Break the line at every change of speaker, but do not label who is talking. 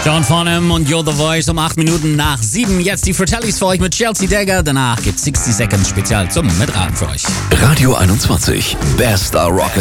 John Farnham und You're the Voice um 8 Minuten nach 7. Jetzt die Fratellis für euch mit Chelsea Dagger. Danach gibt's 60 Seconds Spezial zum Mitraten für euch.
Radio 21, Best Star Rock